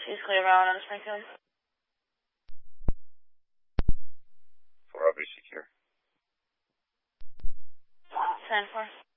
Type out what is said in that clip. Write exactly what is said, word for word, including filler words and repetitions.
He's clear around on Springfield. four, I'll be secure. ten four.